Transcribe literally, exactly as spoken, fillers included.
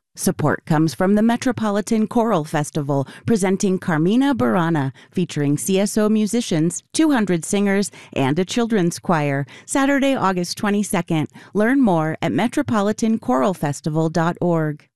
Support comes from the Metropolitan Choral Festival, presenting Carmina Burana, featuring C S O musicians, two hundred singers, and a children's choir, Saturday, August twenty-second. Learn more at metropolitan choral festival dot org.